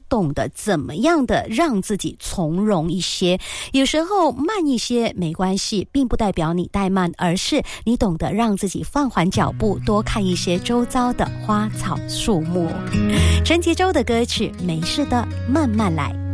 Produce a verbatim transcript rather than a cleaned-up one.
懂得怎么样的让自己从容一些。有时候慢一些没关系，并不代表你怠慢，而是你懂得让自己放缓脚步，多看一些周遭的花草树木。陈绮贞的歌曲《没事的慢慢来》。